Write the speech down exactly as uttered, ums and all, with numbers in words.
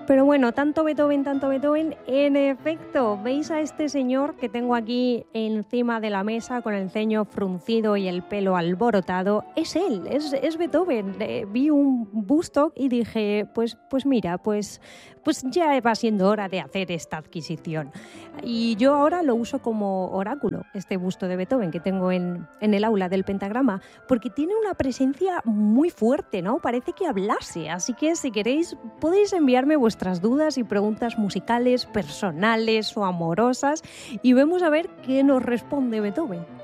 Pero bueno, tanto Beethoven, tanto Beethoven, en efecto, ¿veis a este señor que tengo aquí encima de la mesa con el ceño fruncido y el pelo alborotado? Es él, es, es Beethoven. Eh, vi un busto y dije, pues, pues mira, pues, pues ya va siendo hora de hacer esta adquisición. Y yo ahora lo uso como oráculo, este busto de Beethoven que tengo en, en el aula del pentagrama, porque tiene una presencia muy fuerte, ¿no? Parece que hablase, así que si queréis podéis enviarme vuestras dudas y preguntas musicales, personales o amorosas y vemos a ver qué nos responde Beethoven.